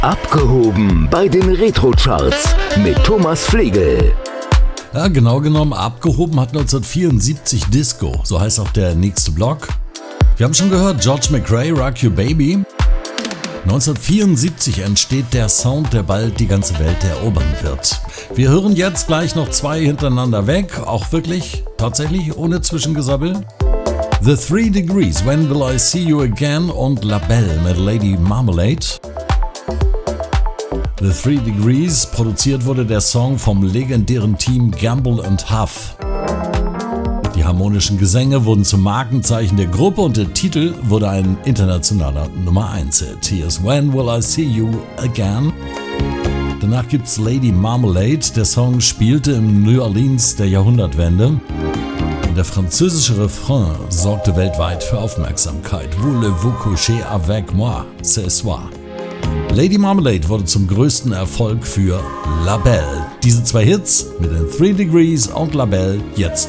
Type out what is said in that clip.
Abgehoben bei den Retro-Charts mit Thomas Flegel. Ja, genau genommen abgehoben hat 1974 Disco, so heißt auch der nächste Block. Wir haben schon gehört, George McRae, Rock Your Baby. 1974 entsteht der Sound, der bald die ganze Welt erobern wird. Wir hören jetzt gleich noch zwei hintereinander weg, auch wirklich, tatsächlich, ohne Zwischengesabbel. The 3 Degrees, When Will I See You Again und La Belle mit Lady Marmalade. The 3 Degrees, produziert wurde der Song vom legendären Team Gamble & Huff. Die harmonischen Gesänge wurden zum Markenzeichen der Gruppe und der Titel wurde ein internationaler Nummer 1-Hit. Here's When Will I See You Again. Danach gibt's Lady Marmalade. Der Song spielte im New Orleans der Jahrhundertwende. Und der französische Refrain sorgte weltweit für Aufmerksamkeit. Voulez-vous coucher avec moi? Ce soir. Lady Marmalade wurde zum größten Erfolg für La Belle. Diese zwei Hits mit den 3 Degrees und La Belle jetzt